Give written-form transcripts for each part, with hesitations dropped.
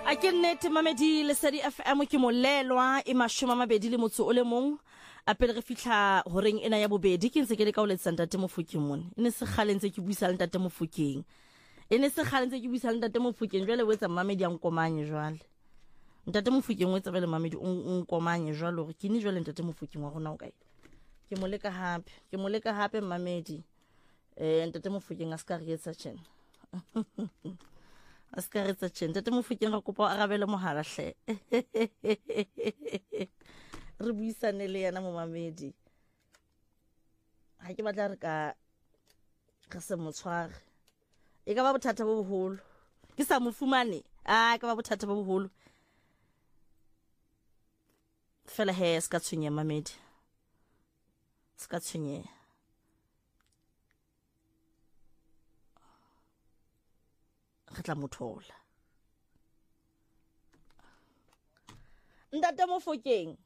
A ke nnete mamedi Lesedi FM ke molelwa e mashomamabedi le motso o le mong a pele re fihla horeng ena ya bobedi ke ntse ke le ka o letsa ntate Mofokeng mone ene se kgalentse ke buisa le ntate Mofokeng jwale o etsa mamedi a nkomanye jwale ntate Mofokeng o etsa bele mamedi o nkomanye jwale hore ke ni jwale ntate Mofokeng wa rona o kae ke mo leka hape mamedi ntate Mofokeng a ska re etsa tjena Askaretsa tjena ntate Mofokeng ga kopa arabele mohala hle re buisane le yana mo mamedi ha ke batla re ka se motshware e ka ba bothata bo boholo ke sa mofumane ka ba bothata bo boholo fela he ska tshwenye mamedi ska tshwenye re tla mothola ntate Mofokeng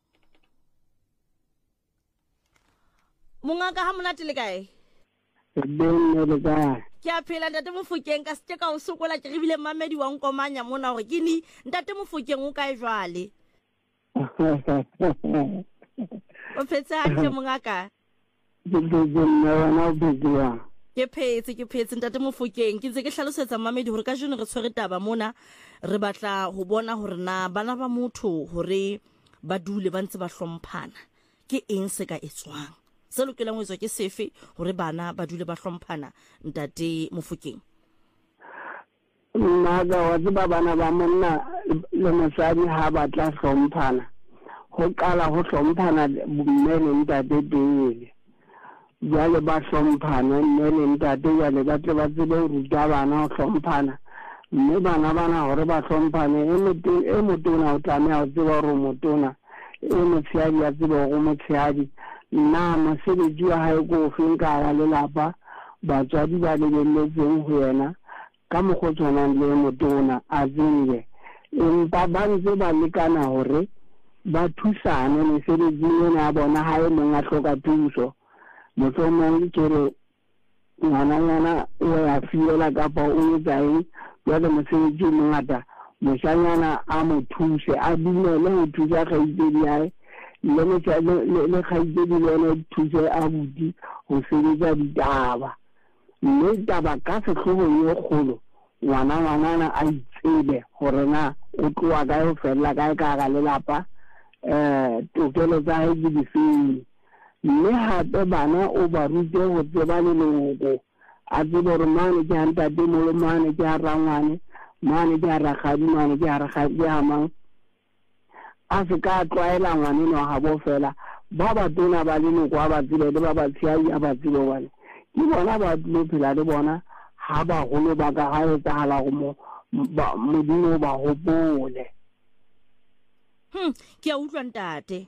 mongaka ha monate le kae ke a phela ntate Mofokeng ka se ka o sokola ke re bile mamedi wa nkomanya mona hore ke ni ntate Mofokeng o kae jwale o phetse hantle mongaka ke phetse ntate Mofokeng ke ntse ke hlalosetsa mamedi hore ka jeno re tshwere taba mona re batla ho bona hore na bana ba motho hore ba dule ba ntse ba hlomphana ke eng se ka etswang se lokelang ho etswa ke sefe hore bana ba dule ba hlomphana ntate Mofokeng Naga wa tseba bana ba monna le mosadi ha ba tla hlomphana ho qala ho hlomphana bomme le ntate pele jale ba hlomphana mme le ntate jale ba tle ba tsebe ho ruta bana ho hlomphana mme bana hore ba hlomphane e motona o tlameha ho tseba hore motona e motshehadi ya tseba hore motshehadi nna mosebetsi wa hae ko finka ya lelapa batswadi ba lebelletseng ho yena ka mokgotshwanang le motona a zinge empa ba ntse ba lekana hore ba thusane mesebetsing ena ya bona ha e mong a hloka thuso mohlomong ke re ngwana o ya fiela kapa o etsa eng jwale mosebetsi o mongata moshanyana a mo thuse a dumele ho thusa kgaitsedi yae le kgaitsedi le yona thuse a budi ho sebetsa ditaba mme taba ka sehloohong e kgolo ngwanana a itsebe hore na o tloa kae ho fella kae ka hara lelapa tokelo tsa hae ke difeng mme hape bana o ba rute ho tseba leloko a tsebe hore mane ke hantate molo mane ke harangwane mane ke harakgadi mane ke harakgadi hamang a se ka tlwaela ngwaneno ha bo fela ba ba tona ba leloko ba tsebe le ba ba tshehadi a ba tsebe bane ke bona ba tlo phela le bona ha ba holo ba ka ha etsahala go modimo ba hopole ke a utlwa ntate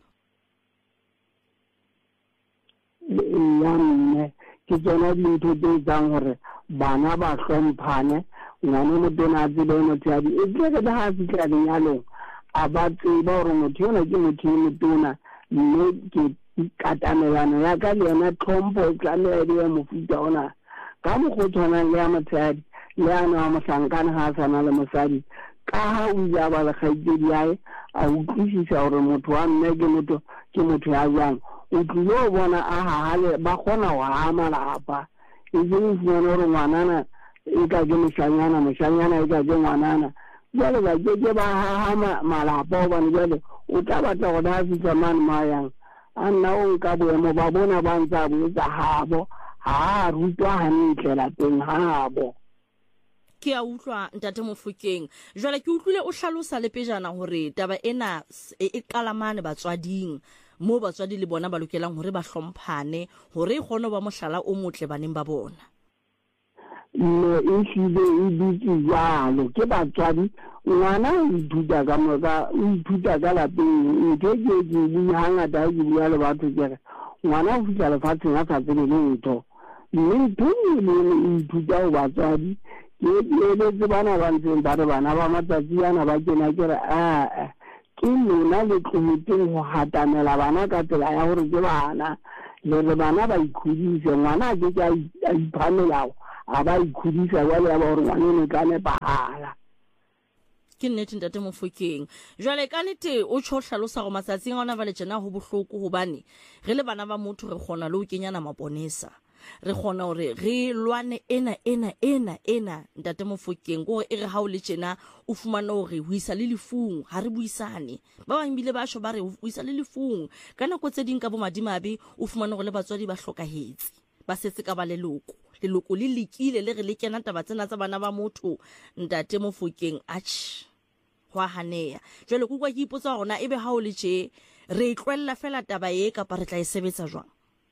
ya mme ke tsona dintho tse etsang hore bana ba hlomphane ngwana motona a tsebe motshehadi e tle ke ha fihla lenyalong a ba tseba hore motho yona ke motho e motona mme ke katamelano ya ka le yona tlhompho e tlameha le ya mofuta ona ka mokgotshwanang le ya motshehadi le yana wa mohlankana ha a sana le mosadi ka ha o ja ba le kgaitsedi yae a utlwisisa hore motho wa mme ke motho ya jwang o tlile ho bona a hahale ba kgona ho hama malapa e seng fumana hore ngwanana e ka ke moshanyana e ka ke ngwanana jwale ba ke ba hama malapa hobane jwale o tla batla go da fihla mane ma yang a nna o nka boemo ba bona ba ntse a boetsa habo ha rutwa hantle lapeng habo ke a utlwa ntate Mofokeng jwale ke utlwile o hlalosa le pejana hore taba ena e qalamane batswading mo batswadi le bona ba lokelang hore ba hlomphane hore e kgone ba mohlala o motle baneng ba bona no e hlile e ditse jalo ke batswadi ngwana o ithuta ka lapeng ntho ke bua hangata ke bua le batho kere ngwana o fihla lefatsheng a sa tsebe le ntho mme ntho e ithuta ho batswadi ke eletse bana ba ntseng ba re bana ba matsatsi ana ba kena kere ke lona le tlohetseng ho hatamela bana ka tsela ya hore ke bana le re bana ba ikhudise ngwana a ke a iphamelago a ba ikhudisa jwale ya ba hore ngwaneno ka nepahala ke nnete ntate Mofokeng jwale ka nete o tsho hlalosa go matsatsing a ona vale jena go bohloko hobane re le bana ba motho re gona le o kenyana maponesa re gona hore re lwane ena ntate Mofokeng go e re ha o le tjena o fumana hore ho isa le lefung ha re buisane ba bang bile ba sho ba re ho isa le lefung ka nako tse ding ka bo madimabe o fumana hore le batswadi ba hlokahetse ba setse ka ba leloko le lekile le re le kena taba tsena tsa bana ba motho ntate Mofokeng go haneya jwale go kwa ke ipotsa gona ebe ha o le tje re tlwella fela taba e ka pa re tla e sebetsa jwang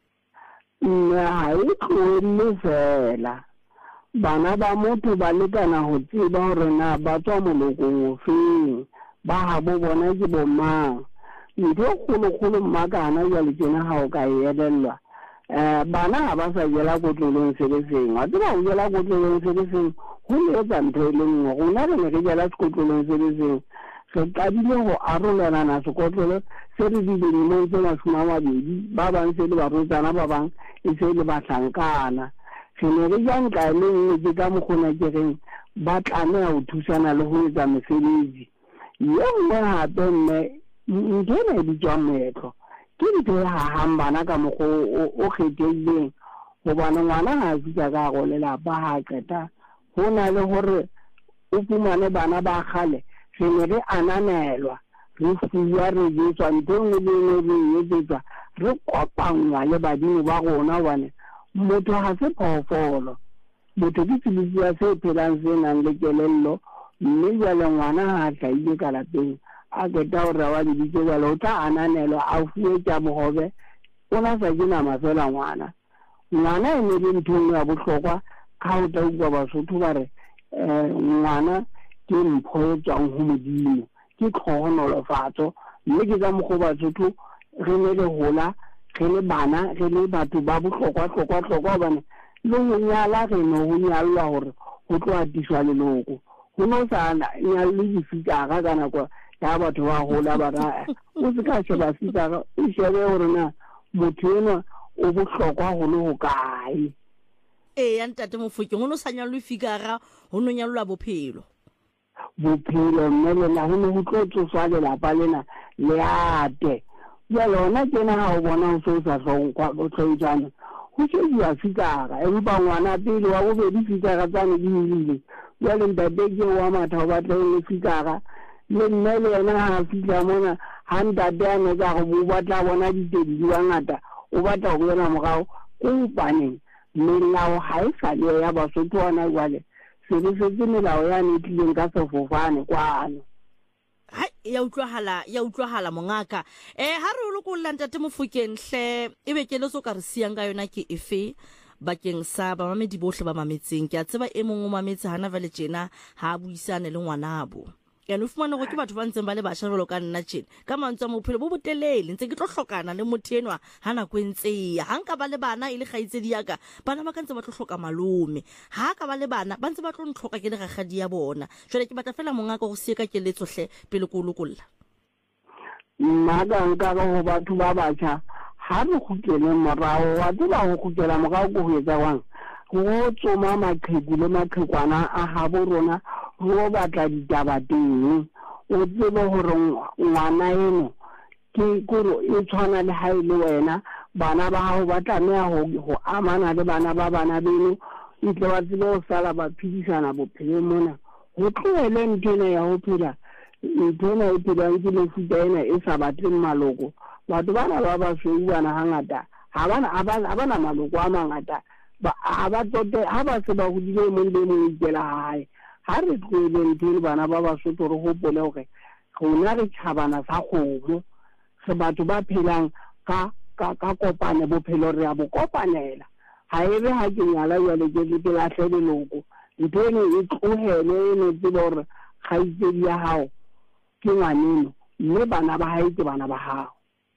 ha e tlwelle fela bana ba motho ba lekana ho tseba hore na ba tswa molokong ofeng ba ha bo bona ke bo mang ntho kgolo mmakana jwale tjena ha o ka elellwa bana ha ba sa jela kotlolong sebeseng wa tseba ho jela kotlolong sebeseng ho le etsa ntho e le nngwe rona re ne re jela kotlolong sebeseng re qadile ho arolelana sekotlolo se re dilemong tse 20 ba bang se le barutsana ba bang e se le bahlankana re ne re jang ka le nngwe ka mokgona ke reng ba tlameha ho thusana le ho etsa mesebetsi ye nngwe hape mme ntho ena e bitswang moetlo ke ntho ya hambana ka mokgo o kgethileng hobane ngwana ha a fitla ka go lelapa ha qeta ho na le hore o fumane bana ba kgale re ne re ananelwa re fuwa re jetswa ntho nngwe le nngwe re etsetswa re kopangwa le badimo ba rona hobane motho ha se phoofolo motho ke tshebetso se phelang se nang le kelello mme jwale ngwana ha hlaile ka lapeng a keta hore wa dibitse jwale o tla ananelwa a fuwe tja bohobe o na sa ke nama fela ngwana e ne le ntho ya bohlokwa ka ho tla utlwa Basotho ba re ngwana ke mpho e tswang ho Modimo ke tlhogonolofatso mme ke ka mokgwa Basotho re ne le hola re le bana re le batho ba bohlokwa hobane le ho nyala re no ho nyalwa hore ho tlo atiswa leloko ho no sa nyalle difikara ka nako ya batho ba hola ba ra o se ka sheba fikara o shebe hore na motho ena o bohlokwa ho le ho kae ya ntate Mofokeng ho no sa nyalwe fikara ho no nyalwa bophelo mme le na ho no ho tlo tswa lelapa lena le ate ya lona tjena ha o bona o so sa hlonkwa o tloitsana ho tsewa fikara empa ngwana pele wa bobedi fikara tsane di ile ya le ntate ke wa matha ba tla le fikara le nne le yena ha fitla mona ha ntate a ne ka go batla bona ditedi di ngata o batla go bona morao o baneng melao ha e sa le ya Basotho ana jwale se le setse melao ya ne tlileng ka sefofane kwano ya utlwahala mongaka ha re lo kolla ntate Mofokeng hle ebe ke le so ka re siang ka yona ke efe bakeng sa ba mamedi bohle ba mametseng ke a tseba e mong o mametse hana vale tjena ha a buisane le ngwanabo yana o fumana go ke batho ba ntseng ba le basha jalo ka nna tjena ka mantswe a mophelo bo botelele ntse ke tlo hlokana le motho enwa ha nako e ntse ya ha nka ba le bana ile kgaitsedi ya ka bana ba ka ntse ba tlo hloka malome ha ka ba le bana ba ntse ba tlo ntlhoka ke le gagadi ya bona jwale ke batla fela mongaka go se ka ke letsohle pele ko lokolla mmaga nka ga go batho ba batjha ha re khutlele morao wa tseba go khutlela morao go etsa wang go tsoma maqheku le maqhekwana a ha bo rona go batla ditaba teng o tsebe hore ngwana eno ke koro e tshwana le ha ile wena bana ba hao ba tlameha go amana le bana ba bana beno ntle wa tsebe o sala ba phidisana bophelo mona go tlohele ntena ya ho phela ntena e phela ke le futa ena e sa batleng maloko batho bana ba ba shouana hangata ha bana maloko a mangata ba ba se ba hodile mo le mo itela hae ha re tlwele ntele bana ba Basotho re hopole hore rona re tjhabana sa kgomo se batho ba phelang ka kopane bophelo re a bo kopanela ha ebe ha ke nyala jwale ke lahle leloko ntho eno e tlohele eno tsebe hore kgaitsedi ya hao ke ngwaneno mme bana ba hae ke bana ba hao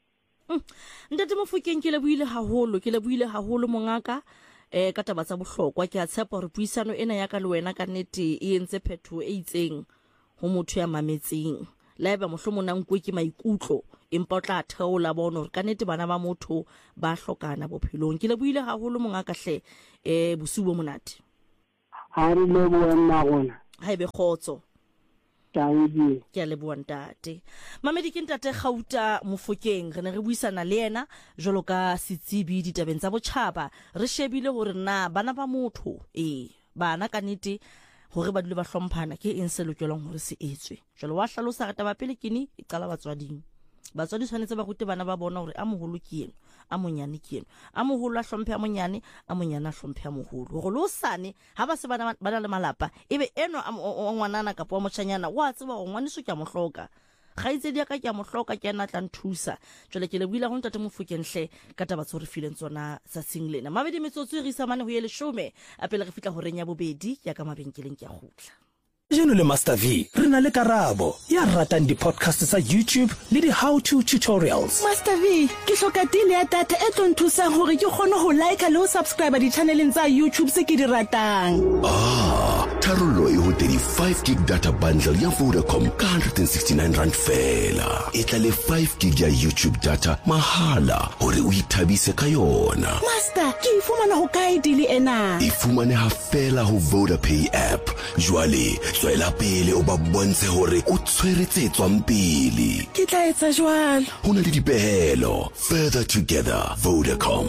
ntate Mofokeng ke le buile haholo mongaka ka taba tsa bohlokwa ke a tshepa hore puisano ena ya ka le wena ka nnete e entse phetho e itseng ho motho ya mametseng la eba mohlomong nkwe ke maikutlo empa o tla theola bona hore ka nnete bana ba motho ba hlokana bophelong ke le buile haholo mongaka hle bosiu bo monate ha re le bona gona ha ebe khotso Thank you. ke a leboa ntate mamedi ke ntate Gauta Mofokeng re ne re buisana le yena jolo ka setsibi ditabeng tsa botjhaba re shebile hore na bana ba motho bana ka nnete hore ba dule ba hlomphana ke eng se lokelang hore se etswe jalo wa hlalosa ga taba pele kini e qala batswading batswadi tshwanetse ba rute bana ba bona hore a moholo ke eno a monyane ke eno a moholo a hlomphe a monyane a hlomphe a moholo go lo sane ha ba se bana ba le malapa ebe eno a ngwanana ka wa motshanyana wa tseba go ngwaniso ke a mohloka ga itse dia ka ke a mohloka ke na tla nthusa jole ke le buila go ntate Mofokenhle ka taba tso re fileng tsona sa singlena mabedi metsotso re isa mane ho ye leshome a pele re fitla ho renya bobedi ya ka mabenkeleng ke a gutla Jeno le Master V, re na le Karabo, ya ratang di-podcast sa YouTube le di-how-to tutorials. Master V, ke hloka deal ya data e tlo nthusang hore ke kgone ho like le ho subscribe di-channeleng tsa YouTube se ke di ratang. Tharollo e ho 35 gig data bundle ya Vodacom ka 169 rand fela. E tla le 5 gig ya YouTube data mahala hore o ithabise ka yona. Master, ke ifumana ho kae deal ena? E fumaneha fela ho VodaPay app. Jwale tswela pele o ba bontshe hore o tshweretse tswang pele. Ke tla etsa jwalo. Ho na le dipehelo. Further together, Vodacom.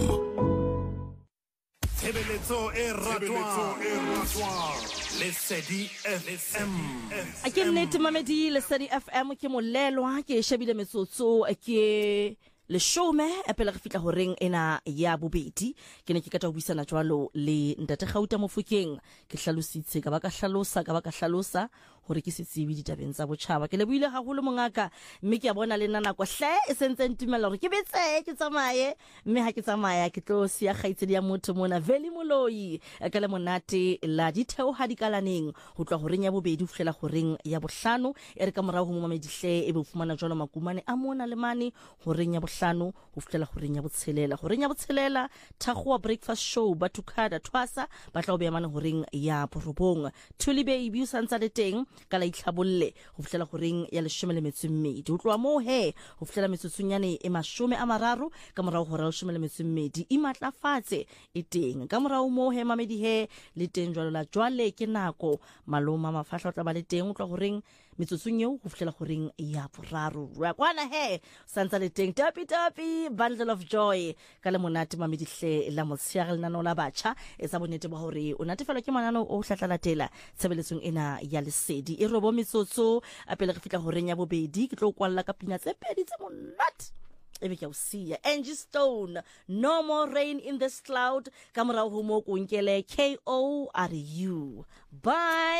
Tshebeletso e ratwa Lesedi FM. a ke nnete mamedi Lesedi FM ke molelwa ke shebile metsotso ke leshome a pele re fitla ho reng ena ya bobedi ke ne ke ka tla buisana jwalo le ntate Gauta Mofokeng ke hlalositse ka ba ka hlalosa hore ke setsibi ditabeng tsa botjhaba ke le buile haholo mongaka mme ke a bona le nana go hle e sentse ntumela hore ke betse ke tsamaye mme ha ke tsamaya ke tlo sia kgaitsedi ya motho mona Veli Moloi ka le monate la ditheo ha dikalaneng ho tloa ho reng ya bobedi ho fihlela ho reng ya bohlano e re ka morao ho mamedihle e be fumana jwalo makumane a mona le mane ho reng ya bohlano ho fihlela ho reng ya botshelela Thakgoa breakfast show batukada twasa ba tla o be mane ho reng ya borobong Thuli baby o santsa le teng ka la itlhabolle ho fihlela ho reng ya 12 ho tloa mo he ho fihlela metsotsonyane e 30 ka morao ho ra 12 e matlafatse e teng ka morao mo he mamedi he le teng jwalo la jwale ke nako maloma mafahla o tla ba le teng o tloa ho reng metsotsonyeo ho fihlela ho reng ya boraro ra kwana he santsa le teng tapi bundle of joy ka le monate mamedi hle la motshiare le nano la batjha e sa bonete ba hore o natefela ke manano o hlatlalatela tshebeletsong ena ya Lesedi e robo metsotso a pele re fitla ho reng ya bobedi ke tlo kwalla ka pina tse pedi tse monate ebe ke a o siya Angie Stone no more rain in this cloud ka morao ho mo ko nkele KORU bye.